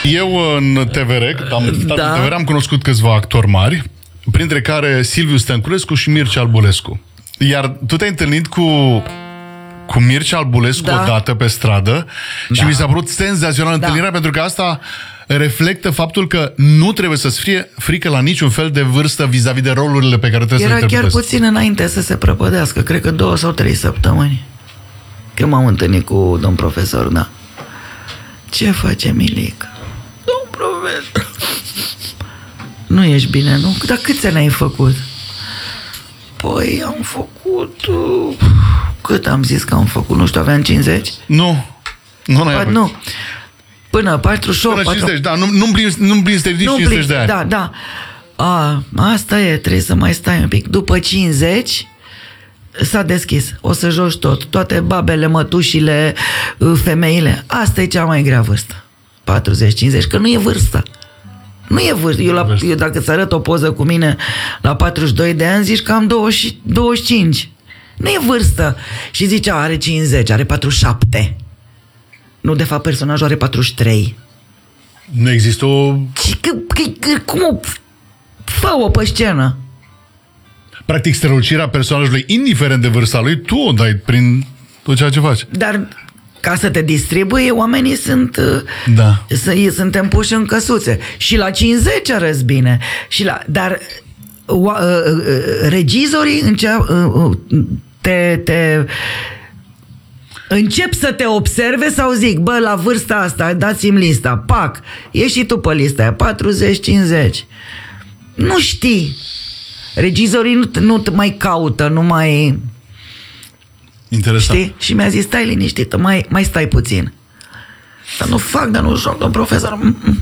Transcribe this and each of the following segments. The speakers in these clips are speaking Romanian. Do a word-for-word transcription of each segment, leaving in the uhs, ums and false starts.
Eu în T V R, am, Da. în T V R am cunoscut câțiva actori mari, printre care Silviu Stănculescu și Mircea Albulescu. Iar tu te-ai întâlnit cu, cu Mircea Albulescu Da. odată pe stradă și Da. mi s-a părut senzațional Da. întâlnirea, pentru că asta reflectă faptul că nu trebuie să-ți fie frică la niciun fel de vârstă vis-a-vis de rolurile pe care trebuie Era să le chiar interpretezi. puțin înainte să se prăpădească, cred că două sau trei săptămâni. Când m-am întâlnit cu domn profesor, da. Ce face Milic? Domn profesor. Nu ești bine, nu? Dar câți ani ai făcut? Păi am făcut... Uh, cât am zis că am făcut? Nu știu, aveam cincizeci? Nu. Nu, n-ai Pa, avut. nu. Până patruzeci și opt. Până patru... cincizeci, da. Nu, nu-mi prins, nu-mi prins să te ridici Nu, cincizeci de ani. Da, da. A, asta e, trebuie să mai stai un pic. După cincizeci s-a deschis. O să joci tot. Toate babele, mătușile, femeile. Asta e cea mai grea vârstă. patruzeci cincizeci, că nu e vârstă. Nu e vârstă. Eu, la, eu dacă îți arăt o poză cu mine la patruzeci și doi de ani, zici că am douăzeci, douăzeci și cinci. Nu e vârstă. Și zicea, are cincizeci, are patruzeci și șapte. Nu, de fapt, personajul are patruzeci și trei. Nu există o... Și că, că, că, cum o... Fă-o pe scenă. Practic, strălucirea personajului, indiferent de vârsta lui, tu o dai prin tot ceea ce faci. Dar ca să te distribui, oamenii sunt... Da. Să, suntem puși în căsuțe. Și la cincizeci arăți bine. Și la, dar o, regizorii încep, te... te încep să te observe sau zic, bă, la vârsta asta, dați-mi lista, pac, ieși și tu pe lista aia, patruzeci cincizeci. Nu știi. Regizorii nu, nu mai caută, nu mai... Interesant. Știi? Și mi-a zis, stai liniștită, mai, mai stai puțin. Dar nu fac, dar nu joc, domn profesor.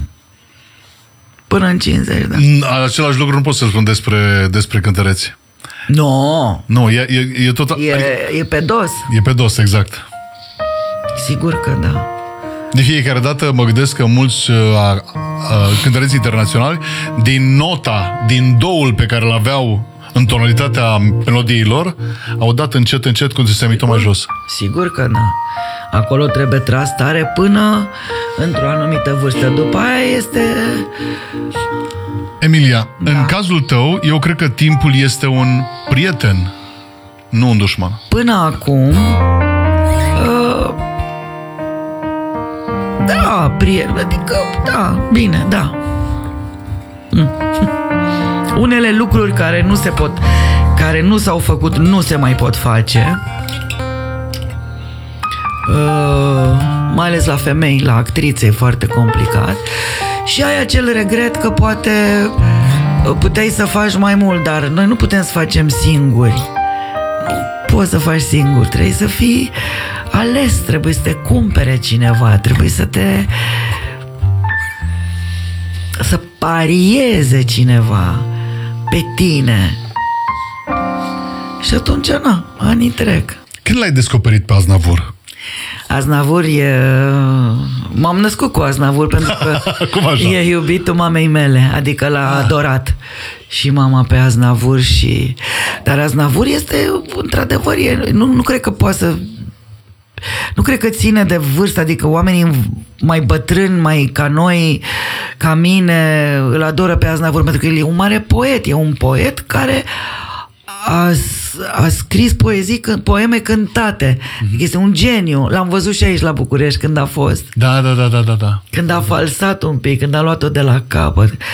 Până în cincizeci, da. Același lucru nu pot să spun despre, despre cântăreți. Nu. Nu, e, e, e tot... E, e pe dos. E pe dos, exact. Sigur că da. De fiecare dată mă gândesc că mulți uh, uh, cântăreți internaționali, din nota, din doul pe care îl aveau în tonalitatea melodiei lor, au dat încet, încet cum se mită mai jos. Sigur că da. Acolo trebuie tras tare până într-o anumită vârstă. După aia este... Emilia, Da. în cazul tău, eu cred că timpul este un prieten, nu un dușman. Până acum... Uh, da, prieten, adică, da, bine, da. Mm. Unele lucruri care nu se pot, care nu s-au făcut, nu se mai pot face. Uh, mai ales la femei, la actrițe, e foarte complicat. Și ai acel regret că poate puteai să faci mai mult, dar noi nu putem să facem singuri. Nu poți să faci singur, trebuie să fii ales, trebuie să te cumpere cineva, trebuie să te... să parieze cineva pe tine. Și atunci, na, anii trec. Când l-ai descoperit pe Aznavour? Aznavour e... M-am născut cu Aznavour pentru că Cum așa? e iubitul mamei mele, adică l-a adorat și mama pe Aznavour și... Dar Aznavour este, într-adevăr, e... nu, nu cred că poate să... Nu cred că ține de vârstă, adică oamenii mai bătrâni, mai ca noi, ca mine, îl adoră pe Aznavour pentru că el e un mare poet, e un poet care a, a scris poezii, poeme cântate. Mm-hmm. Este un geniu. L-am văzut și aici la București când a fost. Da, da, da, da, da, da. Când a falsat un pic, când a luat-o de la capăt.